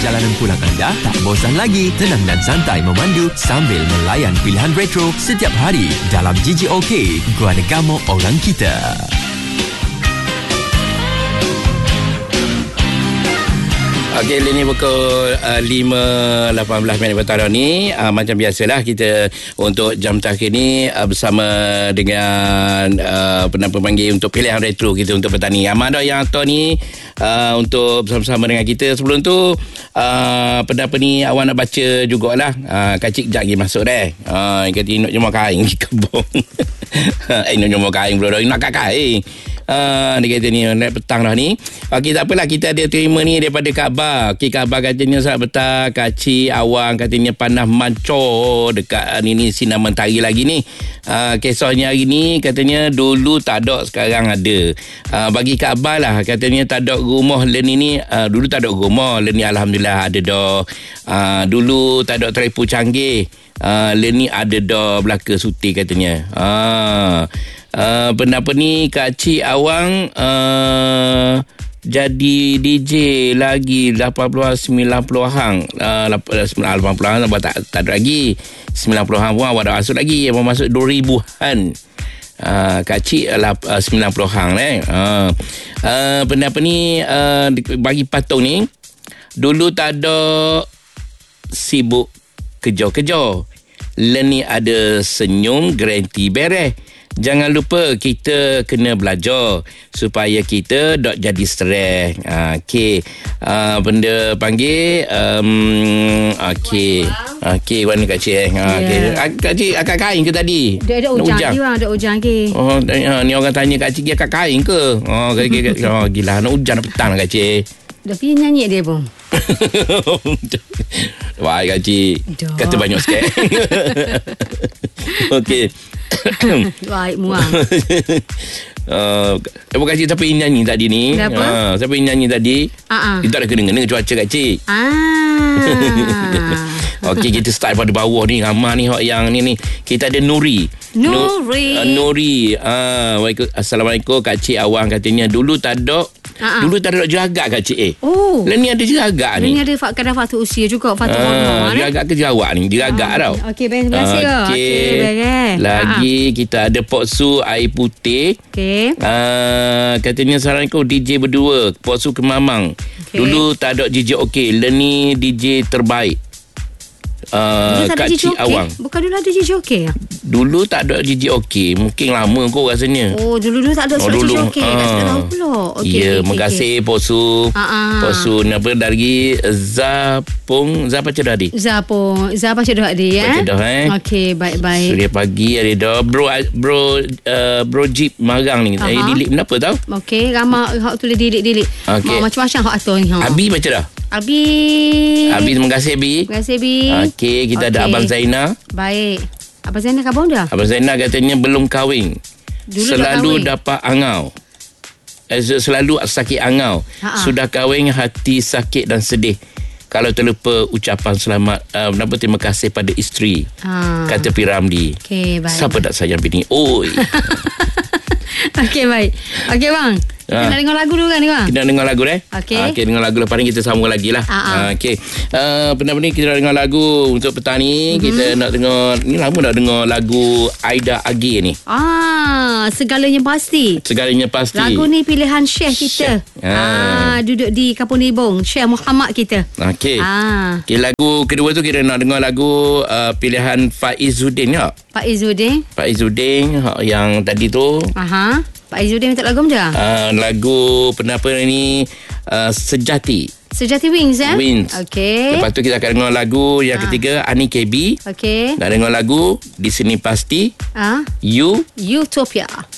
perjalanan pulang anda tak bosan lagi? Tenang dan santai memandu sambil melayan pilihan retro setiap hari dalam GGOK, Gua Negamo Orang Kita. Okey, ini pukul 5.18 petang ni. Macam biasalah kita untuk jam terakhir ni bersama dengan pemanggil untuk pilihan retro kita untuk petang ni. Amanda yang atau ni untuk bersama-sama dengan kita. Sebelum tu pendapat ni awak nak baca jugalah. Kacik jap lagi masuk dah. Kata nak jumpa kain di kebun. Nak jumpa kain pula dah. Nak kat kain. Dia kata ni petang dah ni. Okey, tak apalah, kita ada terima ni daripada Kak Bar. Okey, Kak Bar katanya selamat petang Kak Cik Awang, katanya panas mancor dekat ni sinar mentari lagi ni. Kisahnya hari ni katanya dulu tak ada, sekarang ada. Bagi Kak Bar lah, katanya tak ada rumah len ni. Dulu tak ada rumah len ni, alhamdulillah ada dah. Dulu tak ada telefon canggih. Len ni ada dah belaka suti katanya. Pendapat ni Kak Cik Awang jadi DJ lagi 80-an 90-an 80-an tak ada lagi 90-an pun awak dah masuk lagi, awak masuk 2000-an. Kak Cik 90-an pendapat ni bagi patung ni, dulu tak ada sibuk kerja-kerja, len ni ada senyum garanti beres. Jangan lupa kita kena belajar supaya kita tak jadi stres. Okey. Benda panggil okey, warna Kak Cik. Okey. Kak Cik akak kain ke tadi? Ada hujan juga, ada hujan ke. Oh, ni orang tanya Kak Cik akak kain ke? Gila, nak hujan petang Kak Cik. Dah pergi nyanyi dia pun. Wah, Kak Cik. Kata banyak sikit. Okey. Baik, muang. Terima kasih siapa yang nyanyi tadi ni. Siapa yang nyanyi tadi? Kita dah kena cuaca Kak Cik. Okey, kita start pada bawah ni. Ramai ni yang ni. Kita ada Nuri. Nuri. Assalamualaikum Kak Cik Awang, katanya dulu tak ada. Dulu tak ada jagak Kak Cik. Lain ni ada jagak ni. Ini ada kadang faktor usia juga, faktor hormon. Jagak ke jawab ni? Jagak tau. Okey, baik, terima kasih. Okey, lagi kita ada Pok Su air putih. Okey. Katanya Assalamualaikum DJ berdua, Pok Su Kemamang. Dulu tak ada DJ okey, lain ni DJ terbaik. Kak Cik Awang. Bukan dulu ada DJ okey? Dulu tak ada DJ okey. Mungkin lama kau rasanya. Dulu tak ada DJ okey. Tak tahu pula. Okey. Terima kasih Pok Su. Pok Su apa lagi? Zapong. Zap baca dah di? Zapong. Zap baca dah di ya. Baca dah Okey, baik-baik. Suria pagi ada dah. Bro Jeep Marang ni. Delete kenapa tahu? Okey, ramai hak tulis delete. Okey. Macam-macam hak atur ni. Abi baca dah? Abi, terima kasih Abi. Terima kasih Abi. Okey, kita ada Abang Zaina. Baik. Abang Zaina kabar dah? Abang Zaina katanya belum kahwin. Dulu selalu dapat angau. Selalu sakit angau. Sudah kahwin, hati sakit dan sedih. Kalau terlupa ucapan selamat, terima kasih pada isteri. Kata Piramdi. Okey, baik. Siapa tak sayang bini? Oi. Okey, baik. Okey bang, kita nak dengar lagu dulu kan ni bang? Kita nak dengar lagu Okey. Dengar lagu lepas ni kita sambung lagi lah. Okey. Pendapat ni kita nak dengar lagu untuk petang ni. Kita nak dengar, ni lama nak dengar lagu Aida Agi ni. Segalanya pasti. Segalanya pasti. Lagu ni pilihan Syekh kita. Duduk di Kampung Nibong, Syekh Muhammad kita. Okey. Okey, lagu kedua tu kita nak dengar lagu pilihan Faizuddin ya. Faizuddin yang tadi tu. Pak Izzuddin minta lagu dah? Lagu penapa ni Sejati Wings Wings. Okey. Lepas tu kita akan dengar lagu yang ketiga Ani KB. Okey. Nak dengar lagu Di Sini Pasti. Utopia.